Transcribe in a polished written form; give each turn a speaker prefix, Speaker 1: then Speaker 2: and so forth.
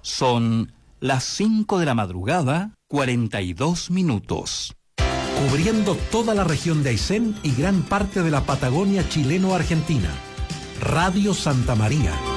Speaker 1: Son las 5 de la madrugada, 42 minutos.
Speaker 2: Cubriendo toda la región de Aysén y gran parte de la Patagonia chileno-argentina. Radio Santa María.